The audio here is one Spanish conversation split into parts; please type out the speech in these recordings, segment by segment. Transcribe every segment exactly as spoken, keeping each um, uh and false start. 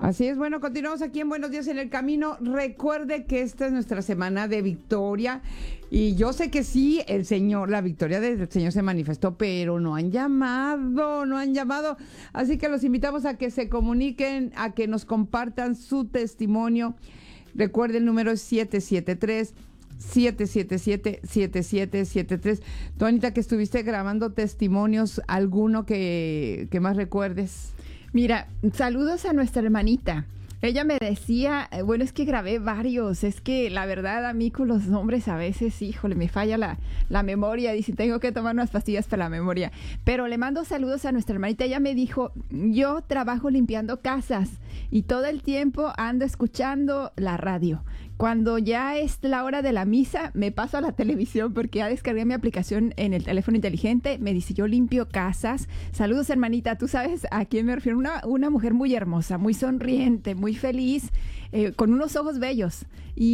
Así es, bueno, continuamos aquí en Buenos Días en el Camino. Recuerde que esta es nuestra semana de victoria y yo sé que sí, el Señor, la victoria del Señor se manifestó, pero no han llamado, no han llamado. Así que los invitamos a que se comuniquen, a que nos compartan su testimonio. Recuerde, el número es siete siete tres, siete siete siete, siete siete siete tres. Tú, Anita, que estuviste grabando testimonios, ¿alguno que, que más recuerdes? Mira, saludos a nuestra hermanita. Ella me decía, bueno, es que grabé varios, es que la verdad a mí con los nombres a veces, híjole, me falla la, la memoria, dice, tengo que tomar unas pastillas para la memoria. Pero le mando saludos a nuestra hermanita. Ella me dijo, yo trabajo limpiando casas y todo el tiempo ando escuchando la radio. Cuando ya es la hora de la misa, me paso a la televisión porque ya descargué mi aplicación en el teléfono inteligente. Me dice, yo limpio casas. Saludos, hermanita. Tú sabes a quién me refiero. Una, una mujer muy hermosa, muy sonriente, muy feliz, eh, con unos ojos bellos.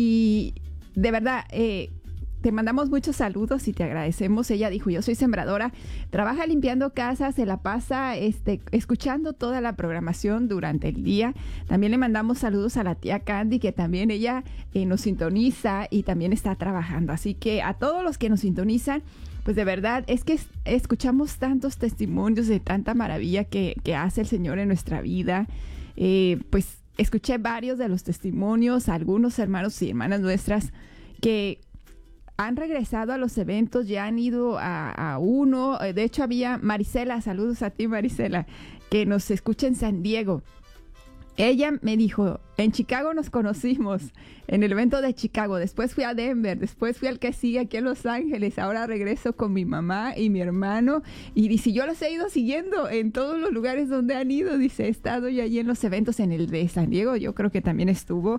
Y de verdad, eh, te mandamos muchos saludos y te agradecemos. Ella dijo, yo soy sembradora, trabaja limpiando casas, se la pasa este, escuchando toda la programación durante el día. También le mandamos saludos a la tía Candy, que también ella eh, nos sintoniza y también está trabajando. Así que a todos los que nos sintonizan, pues de verdad es que es, escuchamos tantos testimonios de tanta maravilla que, que hace el Señor en nuestra vida. Eh, pues escuché varios de los testimonios, algunos hermanos y hermanas nuestras que han regresado a los eventos, ya han ido a, a uno. De hecho, había Marisela, saludos a ti, Marisela, que nos escucha en San Diego. Ella me dijo, en Chicago nos conocimos, en el evento de Chicago. Después fui a Denver, después fui al que sigue aquí en Los Ángeles. Ahora regreso con mi mamá y mi hermano. Y dice, yo los he ido siguiendo en todos los lugares donde han ido. Dice, he estado yo allí en los eventos, en el de San Diego, yo creo que también estuvo.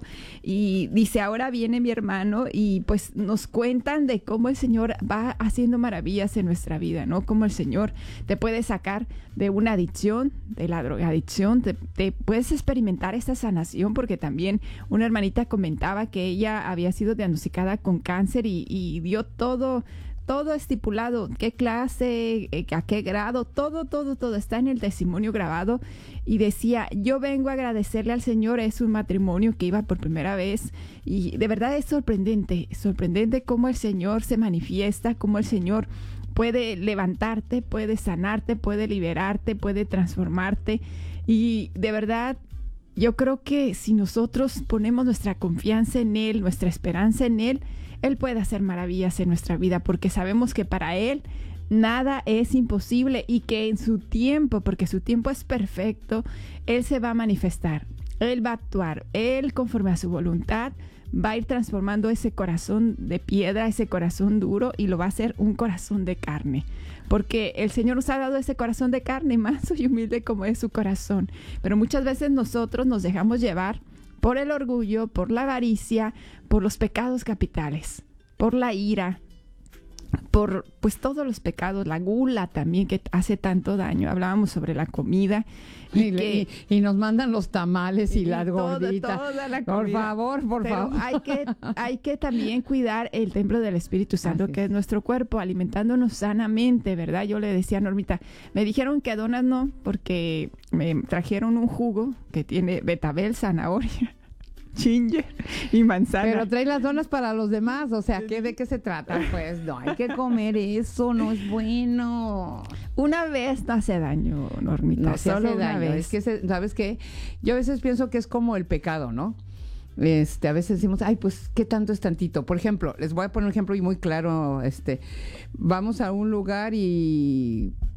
Y dice, ahora viene mi hermano y pues nos cuentan de cómo el Señor va haciendo maravillas en nuestra vida, ¿no? Cómo el Señor te puede sacar de una adicción, de la drogadicción, te, te puedes experimentar esta sanación, porque también una hermanita comentaba que ella había sido diagnosticada con cáncer y, y dio todo, todo estipulado, qué clase, a qué grado, todo, todo, todo está en el testimonio grabado. Y decía, yo vengo a agradecerle al Señor, es un matrimonio que iba por primera vez y de verdad es sorprendente, sorprendente cómo el Señor se manifiesta, cómo el Señor puede levantarte, puede sanarte, puede liberarte, puede transformarte. Y de verdad, yo creo que si nosotros ponemos nuestra confianza en Él, nuestra esperanza en Él, Él puede hacer maravillas en nuestra vida, porque sabemos que para Él nada es imposible y que en su tiempo, porque su tiempo es perfecto, Él se va a manifestar, Él va a actuar, Él conforme a su voluntad va a ir transformando ese corazón de piedra, ese corazón duro, y lo va a hacer un corazón de carne. Porque el Señor nos ha dado ese corazón de carne, manso y humilde como es su corazón. Pero muchas veces nosotros nos dejamos llevar por el orgullo, por la avaricia, por los pecados capitales, por la ira, por pues todos los pecados, la gula también que hace tanto daño. Hablábamos sobre la comida y, y, que, y, y nos mandan los tamales y, y las todo, gorditas. Toda la por favor, por Pero favor. Hay que, hay que también cuidar el templo del Espíritu Santo, Así que es. es nuestro cuerpo, alimentándonos sanamente, ¿verdad? Yo le decía a Normita, me dijeron que donas no, porque me trajeron un jugo que tiene betabel, zanahoria, ginger y manzana. Pero trae las donas para los demás, o sea, ¿qué, ¿de qué se trata? Pues no hay que comer eso, no es bueno. Una vez no hace daño, Normita, No se solo hace una daño. vez. Es que, se- ¿sabes qué? Yo a veces pienso que es como el pecado, ¿no? Este, a veces decimos, ay, pues, ¿qué tanto es tantito? Por ejemplo, les voy a poner un ejemplo y muy claro, este, vamos a un lugar y